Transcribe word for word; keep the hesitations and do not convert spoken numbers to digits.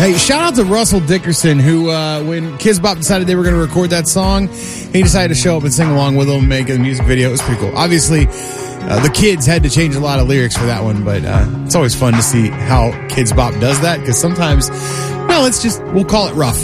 Hey, shout out to Russell Dickerson, who, uh, when Kidz Bop decided they were going to record that song, he decided to show up and sing along with them and make a music video. It was pretty cool. Obviously, uh, the kids had to change a lot of lyrics for that one, but uh, it's always fun to see how Kidz Bop does that, because sometimes, well, it's just, we'll call it rough.